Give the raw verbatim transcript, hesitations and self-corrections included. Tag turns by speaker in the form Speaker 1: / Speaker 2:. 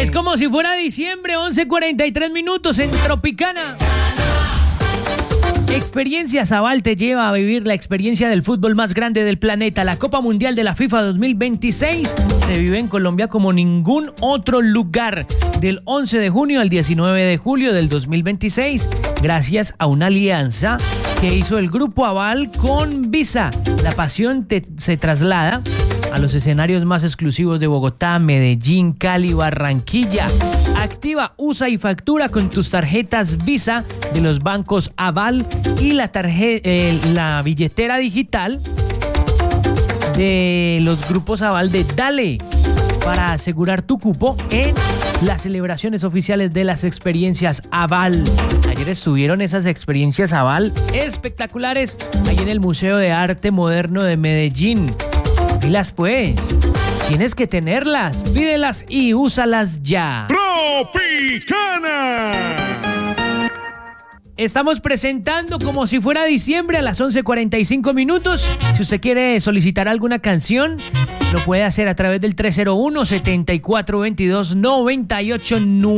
Speaker 1: Es como si fuera diciembre, once cuarenta y tres minutos en Tropicana. Experiencias Aval te lleva a vivir la experiencia del fútbol más grande del planeta. La Copa Mundial de la FIFA dos mil veintiséis se vive en Colombia como ningún otro lugar. Del once de junio al diecinueve de julio del dos mil veintiséis, gracias a una alianza que hizo el Grupo Aval con Visa. La pasión te, se traslada a los escenarios más exclusivos de Bogotá, Medellín, Cali, Barranquilla. Activa, usa y factura con tus tarjetas Visa de los bancos Aval y la, tarje- eh, la billetera digital de los grupos Aval de Dale para asegurar tu cupo en las celebraciones oficiales de las experiencias Aval. Ayer estuvieron esas experiencias Aval espectaculares ahí en el Museo de Arte Moderno de Medellín. Pilas pues, tienes que tenerlas, pídelas y úsalas ya.
Speaker 2: Tropicana.
Speaker 1: Estamos presentando como si fuera diciembre a las once cuarenta y cinco minutos. Si usted quiere solicitar alguna canción, lo puede hacer a través del tres cero uno, setenta y cuatro veintidós, noventa y ocho nueve.